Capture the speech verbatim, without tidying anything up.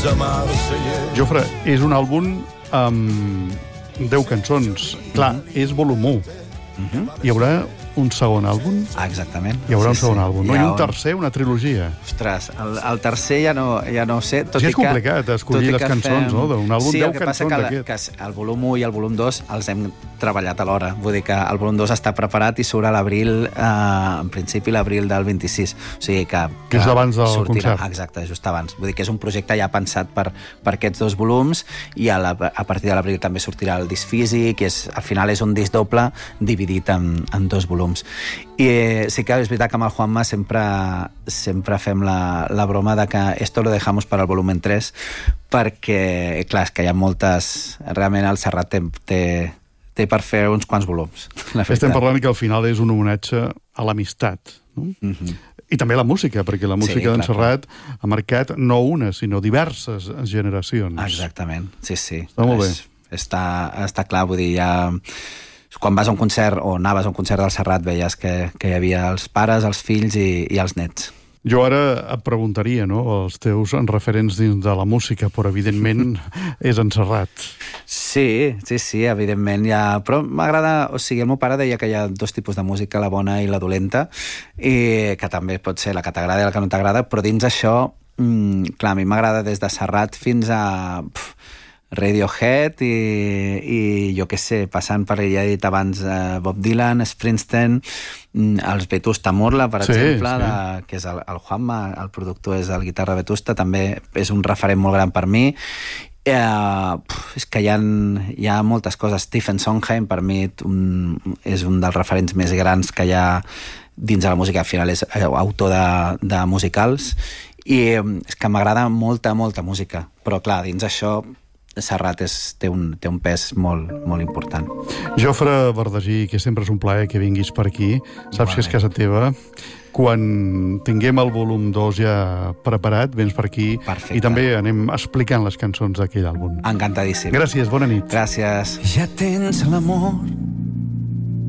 de Marsella. Jofre, és un àlbum amb deu cançons. Clar, és volum u. Uh-huh. Hi haurà un segon àlbum? Ah, exactament. Hi haurà sí, un segon sí. àlbum, no? Hi I ha un tercer, una trilogia. Ostres, el, el tercer ja no, ja no ho sé. Tot Sí, i és complicat que, escollir les cançons, fem... no? D'un àlbum, sí, deu el que passa cançons que, la, que el volum u i el volum dos els hem treballat alhora. Vull dir que el volum dos està preparat i surt a l'abril, eh, en principi l'abril del vint-i-sis. O sigui que... Que és abans del sortirà, concert. Exacte, just abans. Vull dir que és un projecte ja pensat per, per aquests dos volums i a, la, a partir de l'abril també sortirà el disc físic i és, al final és un disc doble dividit en, en dos volums. I eh, sí que és veritat que amb el Juanma sempre, sempre fem la, la broma de que esto lo dejamos para el volumen tres perquè, clar, és que hi ha moltes... Realment el Serrat té, té, té per fer uns quants volums. Estem parlant que al final és un homenatge a l'amistat, no? Mm-hmm. I també la música, perquè la música Sí, d'en clar, Serrat ha marcat no una, sinó diverses generacions. Exactament, sí, sí. Està molt bé. És, està, està clar, vull dir, ja... Quan vas a un concert o anaves a un concert del Serrat veies que, que hi havia els pares, els fills i, i els nets. Jo ara et preguntaria, no?, els teus referents dins de la música, però evidentment és en Serrat. Sí, sí, sí, evidentment hi ha... Però m'agrada... O sigui, el meu pare deia que hi ha dos tipus de música, la bona i la dolenta, i que també pot ser la que t'agrada i la que no t'agrada, però dins això, mmm, clar, a mi m'agrada des de Serrat fins a... Pff, Radiohead i, i jo què sé, passant per, ja he dit abans, uh, Bob Dylan, Springsteen, els Vetusta Morla, per sí, exemple, sí. De, que és el, el Juanma, el productor és el guitarra Vetusta, també és un referent molt gran per mi. Uh, puf, és que hi ha, hi ha moltes coses. Stephen Sondheim, per mi, un, és un dels referents més grans que hi ha dins de la música. Al final és autor de, de musicals i és que m'agrada molta, molta música, però clar, dins això Serrat és, té, un, té un pes molt, molt important. Jofre Bardagí, que sempre és un plaer que vinguis per aquí. Saps vale. Que és casa teva. Quan tinguem el volum dos ja preparat, vens per aquí. Perfecte. I també anem explicant les cançons d'aquell àlbum. Encantadíssim. Gràcies, bona nit. Gràcies. Ja tens l'amor